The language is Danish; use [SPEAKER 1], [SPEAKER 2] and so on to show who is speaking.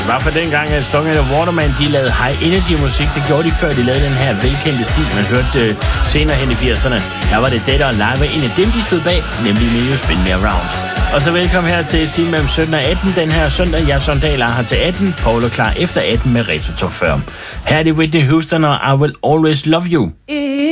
[SPEAKER 1] var for dengang, at Strong and Waterman, de lavede high energy musik. Det gjorde de før, de lavede den her velkendte stil, man hørte senere hen i 80'erne. Her var det Dead or Alive, en af dem, de stod bag, nemlig Emilio Spin Me Around. Og så velkommen her til timen mellem 17 og 18 den her søndag. Jeg er Sondal her til 18. Paul er klar efter 18 med Retro Top 40. Her er det Whitney Houston og I Will Always Love You.